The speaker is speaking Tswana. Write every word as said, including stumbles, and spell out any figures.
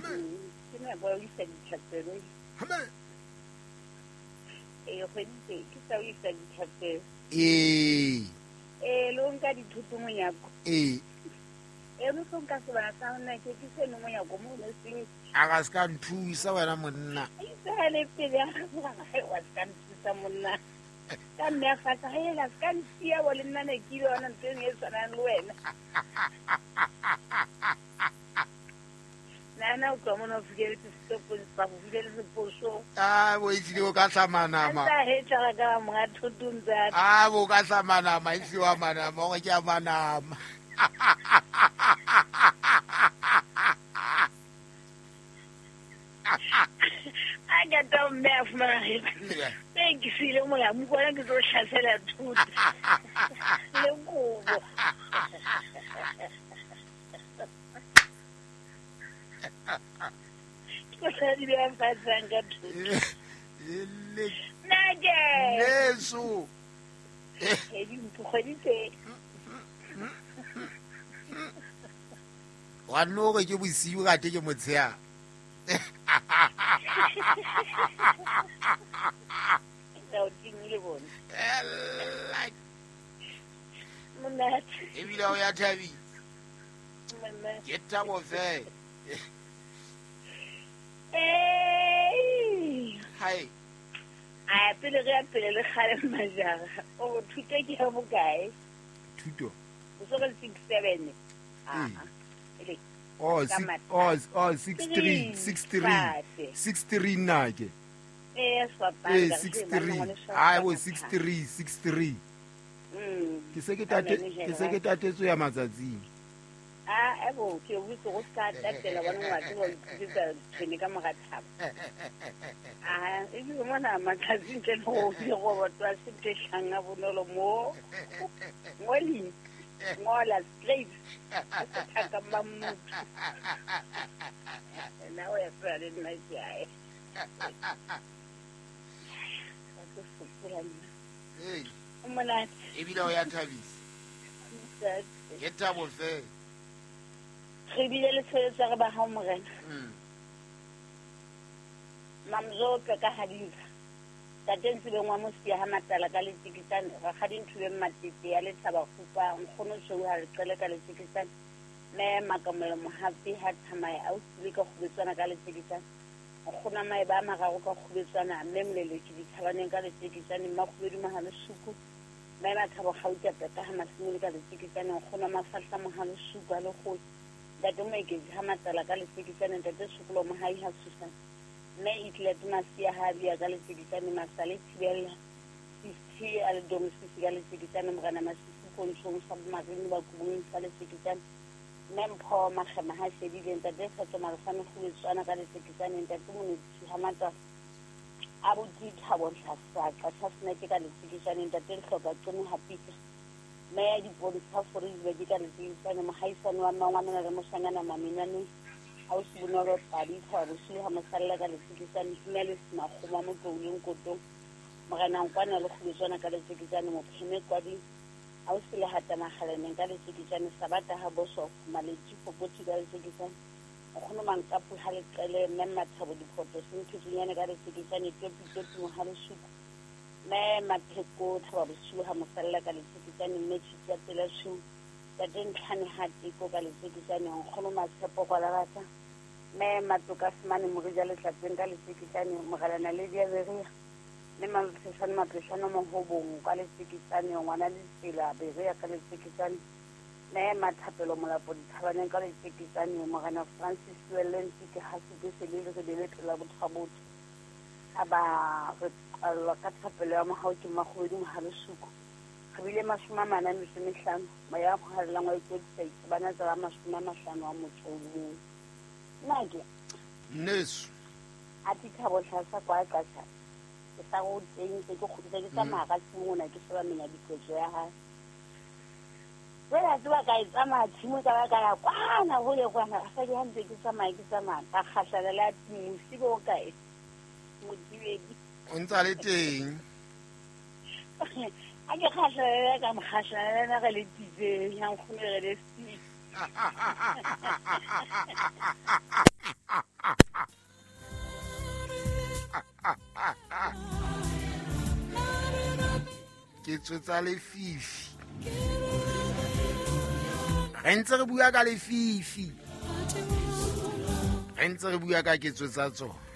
ke nako ya ho isa ditlhapelo ee kgweditse ke sa ho isa ditlhapelo ee ee le o nka dithoto monyako ee ee mo nka sebana sa hona ke ke seno monyako mo ne seng a ka se ka nthusa wena monna isa le pele ya ga wa ska nthusa monna ka mme a fata ha ela ska ntia bo le nna ne ke yona ntse ne tsana le wena nana o tlo mona figele se stopo pa figele se poso a bo itse o ka tsamana ma sa he tla ka mo ga thutunza a bo ka tsamana ma itse wa mana mo ke a mana I got down there from my thank you, see, I'm going to go Chasela too. Yesu wa no ke bosiu ga te ke motshea ebile o ya thabi ke tabo fe hai a pele re pele le khale majara o thuto ke ha bokae thuto o so ka six seven ah ele oh oh oh six three six three six three nake eh swapa eh six three ai wo six three six three mm ke se ke tate ke se ke tatetso ya matsatsing ah ebo ke o botse go ska tatela bana wa ke go ditsa tsene ka mogathaba ah e di mona matsatsing ke go di go botwa se te shanga bonolo mo ngoli ngola straight ka mamu na o ya fara ni mai ai hey umana ebile o ya thabisa ke tabo fe re bile le tshwetsa re ba ha morena mamzo ka hadisa tateng se bengwa mo sia ha matala ka le tikitsane ga ga dintshwe matete ya le thaba khupa nkgono tshwe ha le qele ka le tikitsane me makamela mo happy ha tsamaya a usile ka khubetsana ka le tikitsane nkgona mai ba magago ka khubetsana memlele ke dithabaneng ka le tikitsane makhubedi mahalo suku me ba thabo gauta peta ha masimole ka le tikitsane nkgona mafahla mohalo suku a le go date mo iketse ha matala ka le tikitsane date sukulo mo hai ha susana me itle tmasia ha bia ka le tikitsane masale tibela sisti al domestic ka le tikitsane mo kana masisi kontsong sa marini ba kubung sa le tikitsane mempo magema ha shedile ntate fatso marasane go tswana ka le tikitsane ntate mo ne ha mata a bo di thabo tlasa ka tsasne ke ka le tikitsane ntate le hloka tsone hapitse me ya di bontsha for re di ka le tikitsane mo haisane wa mangwana le mo sanyana maminane a o se bonolo padi tsa bo se ha masalla ka le tikitsane tsena le sna khoma mo toleng koto mo kana nkwana le go tswana ka le tikitsane mo pheme kwa di a o se le hata magalane ka le tikitsane sabata ha boso maleji fopoti ka le tikitsane o khono mankapu ha le qele memma thabo di photo se nthunyane ka le tikitsane topi topi mo ha le shuku me matheko thaba bo su ha masalla ka le tikitsane me tshitsa tela shu ka den tlhane ha tiko ka le tikitsane o khono matshepo kwa la rata me matoka smane mo re jale tlatseng ka le tikitsane mo galana le dia beria le mamfeshane mapeshane mo hobong ka le tikitsane ngwana le tsela beria ka le tikitsane me mathapelo molapo dithabaneng ka le tikitsane mo gana Francis Wellensi ke hasite se le re le tla botlhabotse aba re alla ka thapelo ya mo hauti magodi mo halesuku re bile mashoma mana le semehlano ma ya go harela ngwa ikotsa bana tsa mashoma mahlano wa motsolo nake nesu a ti thabo tlhasa kwa ka tsa ke sa go teng ke go khutsa ke tsa maga tsingona ke se ba menya dipotso ya ha wena twa ka itsa ma tshimo ka ka ya kwana go le kwana sa di hantse ke tsa mai ke tsa ma ka khahlala la tmusi go kae mo diwedi o ntsa le teng a ke khahlala ka mo khahlala na ga le titse yang khumele le sti ketso tsa lefifi re ntse re bua ka lefifi re ntse re bua ka ketso tsa tsona